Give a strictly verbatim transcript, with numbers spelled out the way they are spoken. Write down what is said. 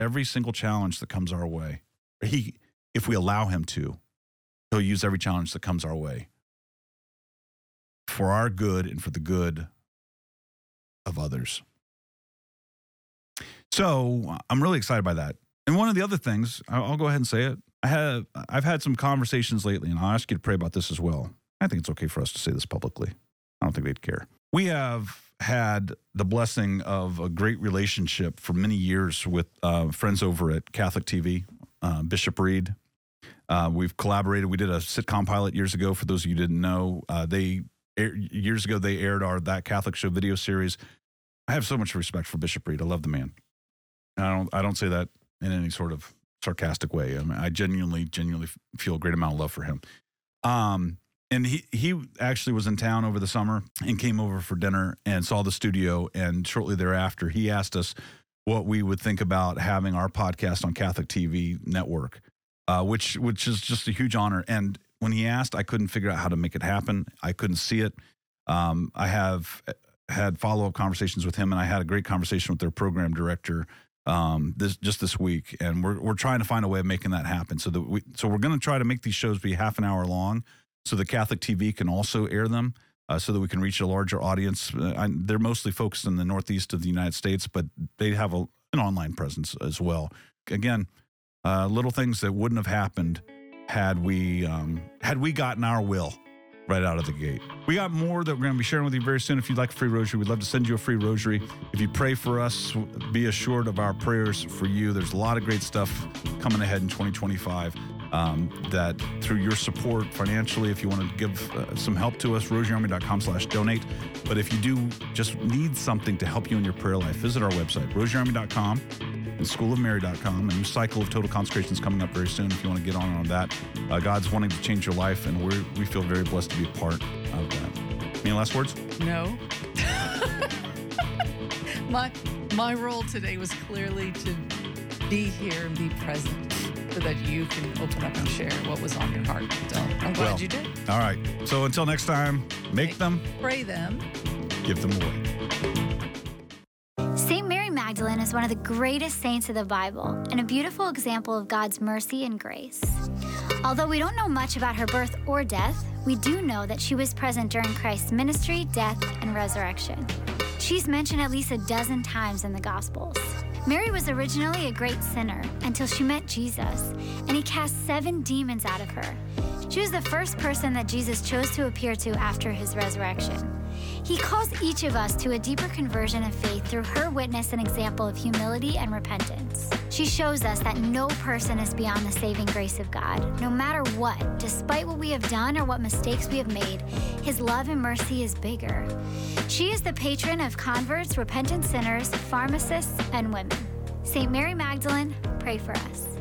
every single challenge that comes our way. He, if we allow him to, he'll use every challenge that comes our way for our good and for the good of others. So I'm really excited by that. And one of the other things, I'll go ahead and say it. I have, I've had some conversations lately, and I'll ask you to pray about this as well. I think it's okay for us to say this publicly. I don't think they'd care. We have had the blessing of a great relationship for many years with uh, friends over at Catholic T V, uh, Bishop Reed. Uh, we've collaborated. We did a sitcom pilot years ago. For those of you who didn't know, uh, they years ago they aired our That Catholic Show video series. I have so much respect for Bishop Reed. I love the man. And I don't. I don't say that in any sort of sarcastic way. I mean, I genuinely, genuinely feel a great amount of love for him. Um, and he he actually was in town over the summer and came over for dinner and saw the studio. And shortly thereafter, he asked us what we would think about having our podcast on Catholic T V network, uh, which which is just a huge honor. And when he asked, I couldn't figure out how to make it happen. I couldn't see it. Um, I have had follow-up conversations with him, and I had a great conversation with their program director um, this just this week. And we're we're trying to find a way of making that happen. So that we so we're going to try to make these shows be half an hour long, so the Catholic T V can also air them, uh, so that we can reach a larger audience. Uh, I, they're mostly focused in the Northeast of the United States, but they have a, an online presence as well. Again, uh, little things that wouldn't have happened had we um, had we gotten our will right out of the gate. We got more that we're going to be sharing with you very soon. If you'd like a free rosary, we'd love to send you a free rosary. If you pray for us, be assured of our prayers for you. There's a lot of great stuff coming ahead in twenty twenty-five um, that through your support financially, if you want to give uh, some help to us, rosaryarmy.com slash donate. But if you do just need something to help you in your prayer life, visit our website, rosaryarmy dot com and school of mary dot com. A new cycle of total consecration is coming up very soon if you want to get on on that. Uh, God's wanting to change your life, and we we feel very blessed to be a part of that. Any last words? No. my my role today was clearly to be here and be present so that you can open up and share what was on your heart. So I'm glad well, you did. All right. So until next time, make Make, them, pray them, give them away. Saint Mary Magdalene is one of the greatest saints of the Bible and a beautiful example of God's mercy and grace. Although we don't know much about her birth or death, we do know that she was present during Christ's ministry, death, and resurrection. She's mentioned at least a dozen times in the Gospels. Mary was originally a great sinner until she met Jesus, and he cast seven demons out of her. She was the first person that Jesus chose to appear to after his resurrection. He calls each of us to a deeper conversion of faith through her witness and example of humility and repentance. She shows us that no person is beyond the saving grace of God. No matter what, despite what we have done or what mistakes we have made, his love and mercy is bigger. She is the patron of converts, repentant sinners, pharmacists, and women. Saint Mary Magdalene, pray for us.